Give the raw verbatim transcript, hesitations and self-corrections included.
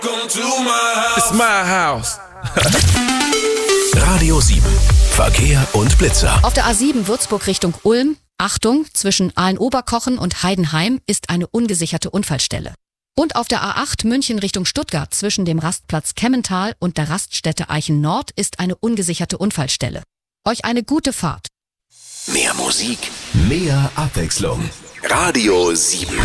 It's my house. Radio sieben. Verkehr und Blitzer. Auf der A sieben Würzburg Richtung Ulm, Achtung, zwischen Aalen-Oberkochen und Heidenheim ist eine ungesicherte Unfallstelle. Und auf der A acht München Richtung Stuttgart zwischen dem Rastplatz Kemmental und der Raststätte Eichen Nord ist eine ungesicherte Unfallstelle. Euch eine gute Fahrt. Mehr Musik, mehr Abwechslung. Radio sieben.